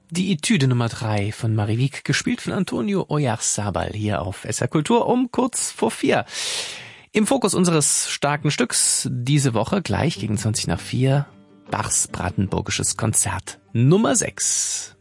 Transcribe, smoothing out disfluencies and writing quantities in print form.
Die Etüde Nummer 3 von Marie Wieck, gespielt von Antonio Oyarzabal, hier auf SR Kultur um kurz vor 4. Im Fokus unseres starken Stücks diese Woche gleich gegen 20 nach 4 Bachs Brandenburgisches Konzert Nummer 6.